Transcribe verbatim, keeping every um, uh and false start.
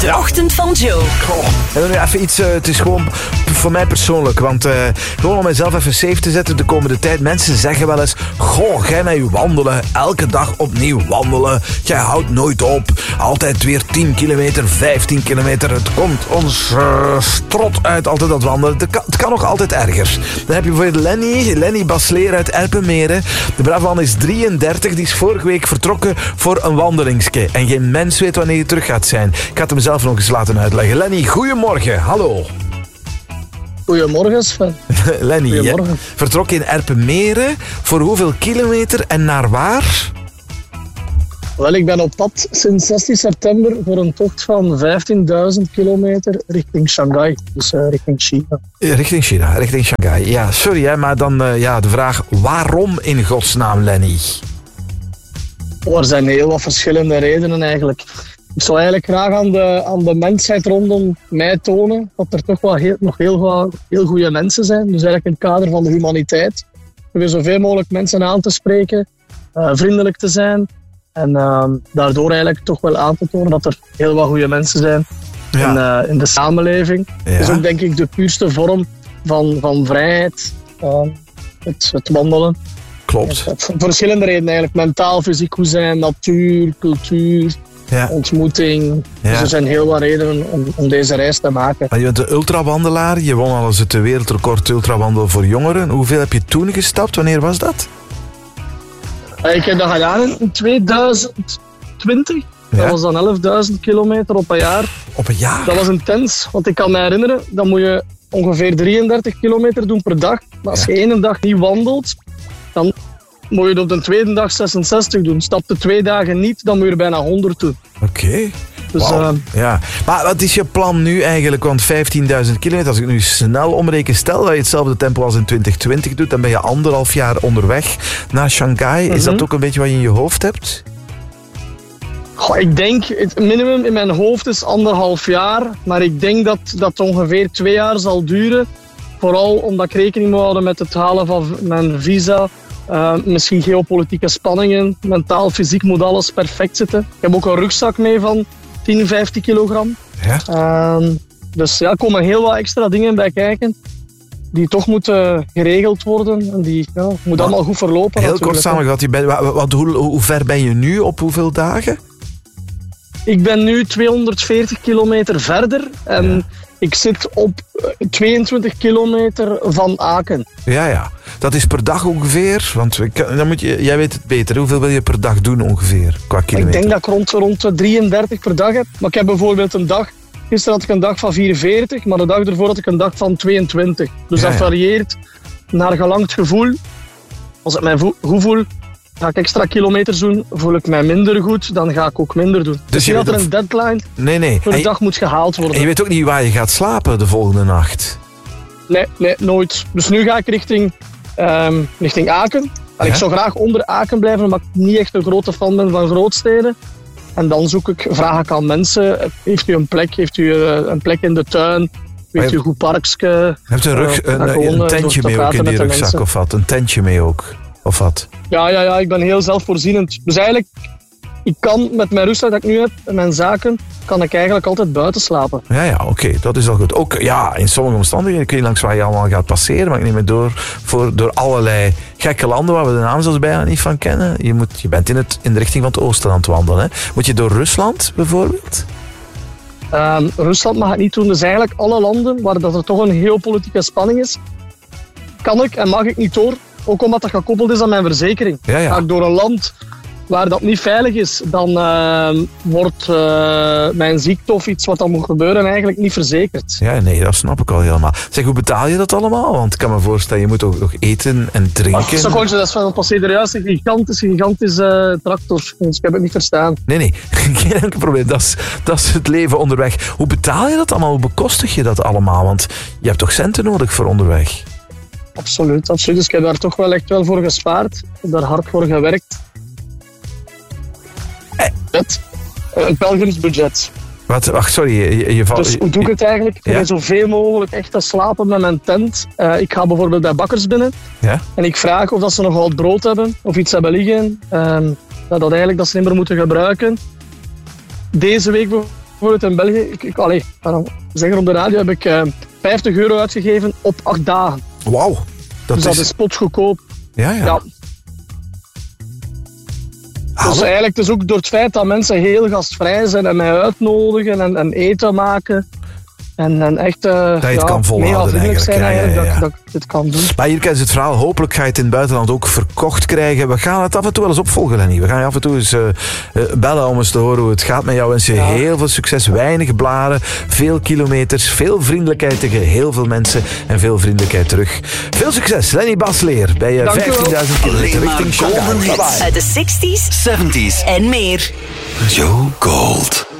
De Ochtend van Joe. Goh, en dan nu even iets, uh, het is gewoon voor mij persoonlijk. Want uh, gewoon om mezelf even safe te zetten de komende tijd. Mensen zeggen wel eens, goh, jij met je wandelen. Elke dag opnieuw wandelen. Jij houdt nooit op. Altijd weer tien kilometer, vijftien kilometer. Het komt ons uh, strot uit, altijd dat wandelen. Het kan, het kan nog altijd erger. Dan heb je bijvoorbeeld Lenny, Lenny Basleer uit Erpenmeren. De brave man is drieëndertig. Die is vorige week vertrokken voor een wandelingsje. En geen mens weet wanneer hij terug gaat zijn. Ik ga het hem zelf nog eens laten uitleggen. Lenny, goedemorgen. Hallo. Goedemorgen, Sven. Lenny, Goedemorgen. je vertrok in Erpenmeren. Voor hoeveel kilometer en naar waar? Wel, ik ben op pad sinds zestien september voor een tocht van vijftienduizend kilometer richting Shanghai. Dus uh, richting China. Richting China, richting Shanghai. Ja, sorry, hè, maar dan uh, ja, de vraag, waarom in godsnaam, Lenny? Oh, er zijn heel wat verschillende redenen eigenlijk. Ik zou eigenlijk graag aan de, aan de mensheid rondom mij tonen dat er toch wel heel, nog heel, heel goede mensen zijn. Dus eigenlijk in het kader van de humaniteit. We zoveel mogelijk mensen aan te spreken, uh, vriendelijk te zijn. En uh, daardoor eigenlijk toch wel aan te tonen dat er heel wat goede mensen zijn ja. in, uh, in de samenleving. Ja. Dat is ook denk ik de puurste vorm van, van vrijheid, uh, het, het wandelen. Klopt. Het, het, verschillende redenen eigenlijk. Mentaal, fysiek goed zijn, natuur, cultuur, ja. ontmoeting. Ja. Dus er zijn heel wat redenen om, om deze reis te maken. Maar je bent een ultrawandelaar. Je won al eens het wereldrecord ultrawandel voor jongeren. Hoeveel heb je toen gestapt? Wanneer was dat? Ik heb dat gedaan in tweeduizend twintig. Ja. Dat was dan elfduizend kilometer op een jaar. Op een jaar? Dat was intens, want ik kan me herinneren, dan moet je ongeveer drieëndertig kilometer doen per dag. Maar als ja. je ene dag niet wandelt, dan moet je het op de tweede dag zesenzestig doen. Stap de twee dagen niet, dan moet je er bijna honderd doen. Oké. Okay. Dus, wow. uh, ja. Maar wat is je plan nu eigenlijk? Want vijftienduizend kilometer, als ik nu snel omreken, stel dat je hetzelfde tempo als in twintig twintig doet, dan ben je anderhalf jaar onderweg naar Shanghai. Mm-hmm. Is dat ook een beetje wat je in je hoofd hebt? Goh, ik denk, het minimum in mijn hoofd is anderhalf jaar. Maar ik denk dat dat ongeveer twee jaar zal duren. Vooral omdat ik rekening moet houden met het halen van mijn visa. Uh, misschien geopolitieke spanningen. Mentaal, fysiek moet alles perfect zitten. Ik heb ook een rugzak mee van tien, vijftien kilogram. Ja. Uh, dus ja, er komen heel wat extra dingen bij kijken. Die toch moeten geregeld worden. En die ja, moet maar allemaal goed verlopen. Heel kort samengevat, wat, wat, hoe, hoe ver ben je nu? Op hoeveel dagen? Ik ben nu tweehonderdveertig kilometer verder. En ja. ik zit op tweeëntwintig kilometer van Aken. Ja, ja. Dat is per dag ongeveer? Want dan moet je, jij weet het beter. Hoeveel wil je per dag doen ongeveer? Qua kilometer? Ik denk dat ik rond, rond drieëndertig per dag heb. Maar ik heb bijvoorbeeld een dag... Gisteren had ik een dag van vierenveertig, maar de dag ervoor had ik een dag van tweeëntwintig. Dus ja, dat varieert ja. naar gelang het gevoel. Als ik mij vo- goed voel, ga ik extra kilometers doen. Voel ik mij minder goed, dan ga ik ook minder doen. Dus, dus je dat er een deadline nee, nee. per je, dag moet gehaald worden. En je weet ook niet waar je gaat slapen de volgende nacht? Nee, nee, nooit. Dus nu ga ik richting, um, richting Aken. En ja? Ik zou graag onder Aken blijven, omdat ik niet echt een grote fan ben van grootsteden. En dan zoek ik, vraag ik aan mensen, heeft u een plek, heeft u een plek in de tuin, heeft u een goed parkje? Je hebt een, rug, uh, een, een tentje mee ook in die rugzak mensen. Of wat? Een tentje mee ook, of wat? Ja, ja, ja, ik ben heel zelfvoorzienend. Dus eigenlijk, ik kan met mijn rugzak dat ik nu heb en mijn zaken, kan ik eigenlijk altijd buiten slapen. Ja, ja, oké, okay, dat is al goed. Ook ja, in sommige omstandigheden kun je langs waar je allemaal gaat passeren, maar ik neem het door voor, door allerlei gekke landen waar we de naam zelfs bijna niet van kennen. Je, moet, je bent in, het, in de richting van het oosten aan het wandelen. Hè? Moet je door Rusland bijvoorbeeld? Um, Rusland mag het niet doen. Dus eigenlijk alle landen waar dat er toch een geopolitieke spanning is, kan ik en mag ik niet door. Ook omdat dat gekoppeld is aan mijn verzekering. Ja, ja. Ga ik door een land waar dat niet veilig is, dan uh, wordt uh, mijn ziekte of iets wat dan moet gebeuren eigenlijk niet verzekerd. Ja, nee, dat snap ik al helemaal. Zeg, hoe betaal je dat allemaal? Want ik kan me voorstellen, je moet ook nog eten en drinken. Ach, secondje, dat is van passeerde juist een gigantisch, gigantisch uh, tractor. Dus ik heb het niet verstaan. Nee, nee, geen enkel probleem. Dat is, dat is het leven onderweg. Hoe betaal je dat allemaal? Hoe bekostig je dat allemaal? Want je hebt toch centen nodig voor onderweg? Absoluut, absoluut. Dus ik heb daar toch wel echt wel voor gespaard. Ik heb daar hard voor gewerkt. Het, een pelgrimsbudget. Wat? Wacht, sorry. Je, je valt, dus hoe doe ik het eigenlijk? Ik probeer ja? zoveel mogelijk echt te slapen met mijn tent. Uh, ik ga bijvoorbeeld bij bakkers binnen. Ja? En ik vraag of dat ze nog wat brood hebben. Of iets hebben liggen. Um, dat, dat eigenlijk dat ze niet meer moeten gebruiken. Deze week bijvoorbeeld in België, ik, ik, allez, zeggen op de radio, heb ik uh, vijftig euro uitgegeven op acht dagen. Wauw. Dat dus dat is... is spotgoedkoop. Ja, ja. ja. Dus eigenlijk, het is ook door het feit dat mensen heel gastvrij zijn en mij uitnodigen en, en eten maken. En, en echt uh, dat je het ja, kan volhouden eigenlijk. Zijn ja, eigenlijk ja, ja. Dat, dat ik dit kan doen. Maar hier is het verhaal. Hopelijk ga je het in het buitenland ook verkocht krijgen. We gaan het af en toe wel eens opvolgen, Lenny. We gaan je af en toe eens uh, uh, bellen om eens te horen hoe het gaat met jou. Wens je ja. heel veel succes, weinig blaren, veel kilometers, veel vriendelijkheid tegen heel veel mensen en veel vriendelijkheid terug. Veel succes, Lenny Basleer, bij uh, vijftienduizend kilometer richting Shanghai. Uit de zestig's, zeventig's en meer. Joe Gold.